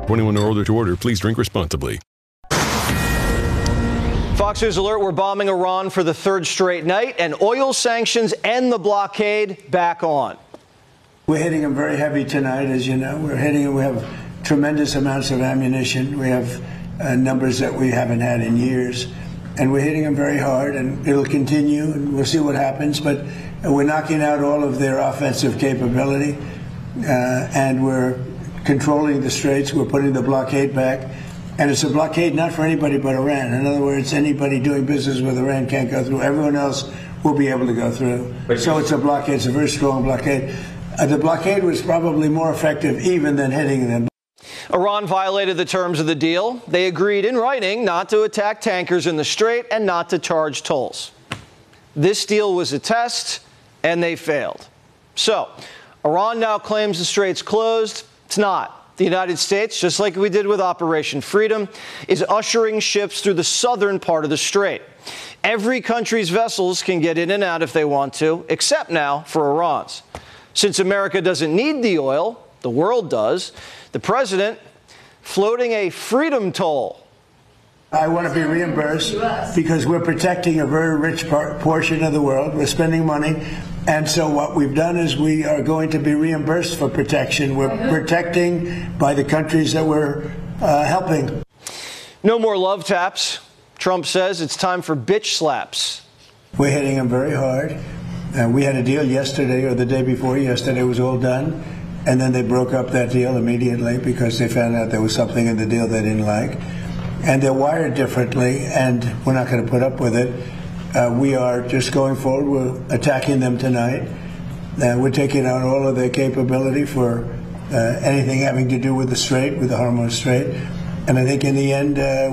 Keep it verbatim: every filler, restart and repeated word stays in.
twenty-one or older to order. Please drink responsibly. Fox News Alert, we're bombing Iran for the third straight night, and oil sanctions and the blockade back on. We're hitting them very heavy tonight, as you know. We're hitting them. We have tremendous amounts of ammunition. We have uh, numbers that we haven't had in years. And we're hitting them very hard, and it'll continue, and we'll see what happens. But we're knocking out all of their offensive capability, uh, and we're controlling the straits. We're putting the blockade back. And it's a blockade not for anybody but Iran. In other words, anybody doing business with Iran can't go through. Everyone else will be able to go through. So it's a blockade. It's a very strong blockade. Uh, the blockade was probably more effective even than hitting them. Iran violated the terms of the deal. They agreed in writing not to attack tankers in the Strait and not to charge tolls. This deal was a test, and they failed. So, Iran now claims the Strait's closed. It's not. The United States, just like we did with Operation Freedom, is ushering ships through the southern part of the Strait. Every country's vessels can get in and out if they want to, except now for Iran's. Since America doesn't need the oil, the world does, the president floating a freedom toll. I want to be reimbursed because we're protecting a very rich par- portion of the world. We're spending money. And so what we've done is we are going to be reimbursed for protection. We're protecting by the countries that we're uh, helping. No more love taps. Trump says it's time for bitch slaps. We're hitting them very hard. Uh, we had a deal yesterday or the day before yesterday. It was all done. And then they broke up that deal immediately because they found out there was something in the deal they didn't like. And they're wired differently, and we're not going to put up with it. Uh, we are just going forward. We're attacking them tonight. Uh, we're taking out all of their capability for uh, anything having to do with the Strait, with the Hormuz Strait. And I think in the end, uh,